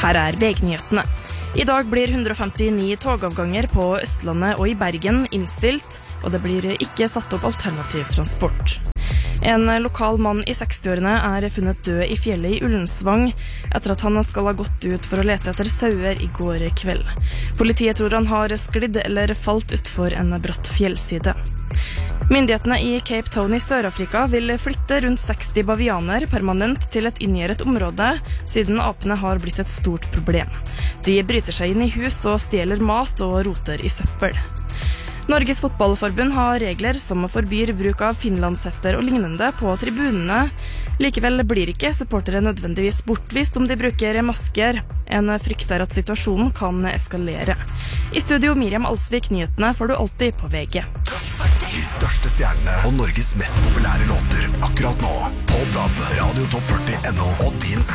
Her VG-nyhetene. I dag blir 159 togavganger på Østlandet og i Bergen innstilt, og det blir ikke satt opp alternativ transport. En lokal mann i 60-årene funnet død i fjellet i Ullensvang etter at han skal ha gått ut for å lete etter sauer i går kveld. Politiet tror han har sklidd eller falt utfor en bratt fjellside. Myndighetene i Cape Town i Sør-Afrika vil flytte rundt 60 bavianer permanent til et inngjerdet område, siden apene har blitt et stort problem. De bryter seg inn i hus og stjeler mat og roter i søppel. Norges fotballforbund har regler som forbyr bruk av finlandshetter og lignende på tribunene. Likevel blir ikke supportere nødvendigvis bortvist om de bruker masker. En frykt at situasjonen kan eskalere. I studio Miriam Alsvik, nyhetene får du alltid på VG. De største stjernene og Norges mest populære låter akkurat nå på DAB, Radio Top 40 NO og din